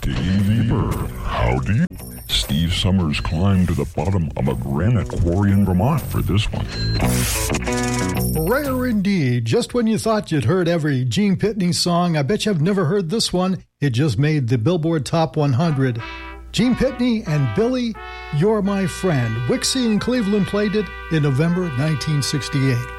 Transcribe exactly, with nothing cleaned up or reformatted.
Stevie Bird, howdy. Steve Summers climbed to the bottom of a granite quarry in Vermont for this one. Rare indeed. Just when you thought you'd heard every Gene Pitney song, I bet you've never heard this one. It just made the Billboard Top one hundred. Gene Pitney and Billy, You're My Friend. Wixie and Cleveland played it in November nineteen sixty-eight.